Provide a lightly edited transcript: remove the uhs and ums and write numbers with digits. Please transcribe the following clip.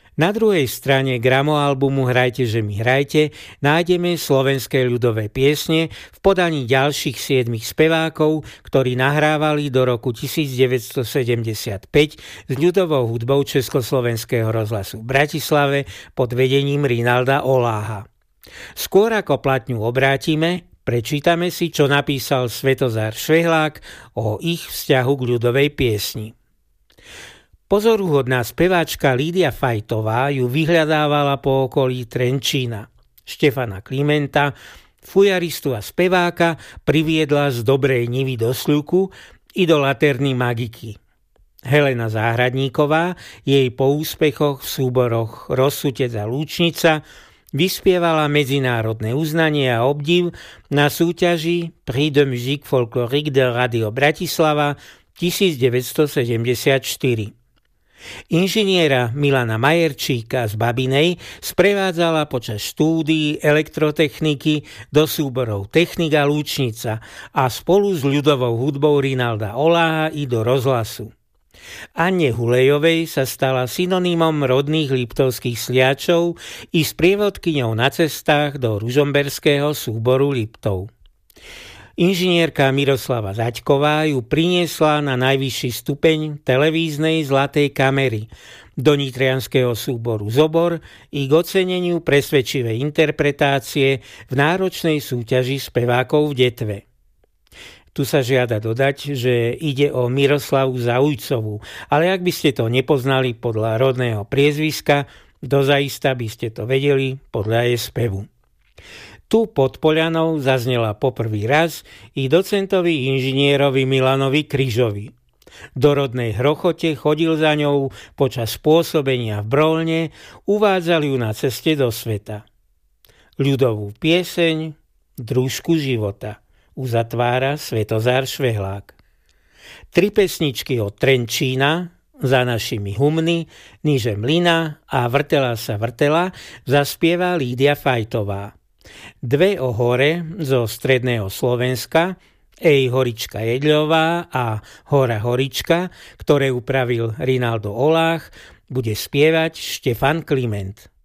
Na druhej strane gramoalbumu Hrajte, že mi hrajte nájdeme slovenské ľudové piesne v podaní ďalších 7 spevákov, ktorí nahrávali do roku 1975 s ľudovou hudbou Československého rozhlasu v Bratislave pod vedením Rinalda Oláha. Skôr ako platňu obrátime, prečítame si, čo napísal Svetozár Švehlák o ich vzťahu k ľudovej piesni. Pozoruhodná speváčka Lídia Fajtová ju vyhľadávala po okolí Trenčína. Štefana Klimenta, fujaristu a speváka, priviedla z Dobrej Nivy do Sľuku i do Laterny Magiky. Helena Záhradníková jej po úspechoch v súboroch Rozsutec a Lúčnica vyspievala medzinárodné uznanie a obdiv na súťaži Prix de musique folklorique de Radio Bratislava 1974. Inžiniera Milana Majerčíka z Babinej sprevádzala počas štúdií elektrotechniky do súborov Technika Lúčnica a spolu s ľudovou hudbou Rinalda Oláha i do rozhlasu. Anne Hulejovej sa stala synonymom rodných liptovských sliačov i sprievodkyňou na cestách do ružomberského súboru Liptov. Inžinierka Miroslava Zaďková ju priniesla na najvyšší stupeň televíznej zlatej kamery do nitrianskeho súboru Zobor i k oceneniu presvedčivej interpretácie v náročnej súťaži spevákov v Detve. Tu sa žiada dodať, že ide o Miroslavu Zaujcovú, ale ak by ste to nepoznali podľa rodného priezviska, dozaista by ste to vedeli podľa jej spevu. Tu pod Poľanou zaznela poprvý raz i docentovi inžinierovi Milanovi Kryžovi. Do rodnej Hrochote chodil za ňou počas pôsobenia v Brolne, uvádzali ju na ceste do sveta. Ľudovú pieseň Družku života uzatvára Svetozár Švehlák. 3 pesničky od Trenčína, Za našimi humny, Niže mlyna a Vrtela sa vrtela zaspieva Lídia Fajtová. 2 o hore zo stredného Slovenska, Ej Horička Jedľová a Hora Horička, ktoré upravil Rinaldo Olách, bude spievať Štefan Kliment.